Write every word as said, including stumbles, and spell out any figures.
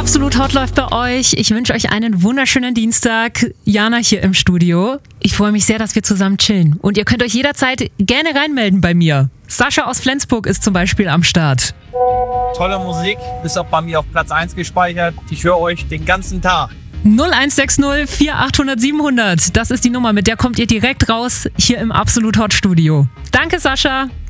Absolut Hot läuft bei euch. Ich wünsche euch einen wunderschönen Dienstag. Jana hier im Studio. Ich freue mich sehr, dass wir zusammen chillen. Und ihr könnt euch jederzeit gerne reinmelden bei mir. Sascha aus Flensburg ist zum Beispiel am Start. Tolle Musik, ist auch bei mir auf Platz eins gespeichert. Ich höre euch den ganzen Tag. null eins sechs null vier achthundert siebenhundert. Das ist die Nummer, mit der kommt ihr direkt raus hier im Absolut Hot Studio. Danke, Sascha.